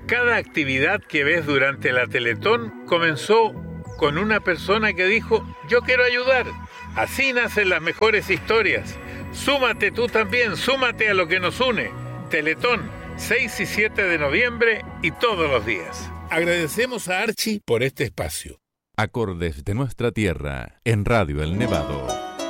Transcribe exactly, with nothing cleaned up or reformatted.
Cada actividad que ves durante la Teletón comenzó con una persona que dijo, yo quiero ayudar. Así nacen las mejores historias. Súmate tú también, súmate a lo que nos une. Teletón, seis y siete de noviembre y todos los días. Agradecemos a Archie por este espacio. Acordes de nuestra tierra en Radio El Nevado.